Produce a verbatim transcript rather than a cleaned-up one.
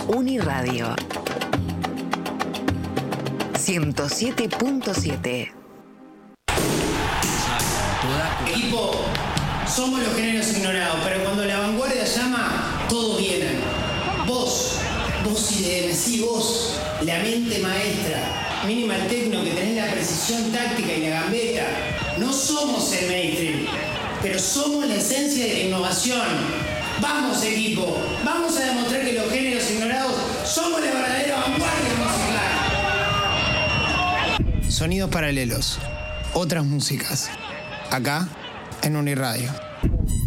Uniradio ciento siete punto siete. Equipo, somos los géneros ignorados, pero cuando la vanguardia llama, todos vienen. Vos, vos I D M, sí, vos, la mente maestra, Minimal Techno, que tenés la precisión táctica y la gambeta. No somos el mainstream, pero somos la esencia de la innovación. Vamos, equipo, vamos a demostrar que los géneros ignorados somos la verdadera vanguardia musical. Sonidos paralelos, otras músicas, acá en Uniradio.